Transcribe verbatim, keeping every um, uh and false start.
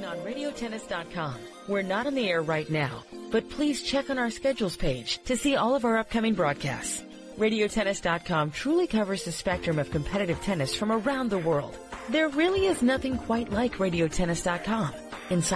on radio tennis dot com. We're not on the air right now, but please check on our schedules page to see all of our upcoming broadcasts. radio tennis dot com truly covers the spectrum of competitive tennis from around the world. There really is nothing quite like radio tennis dot com. Inside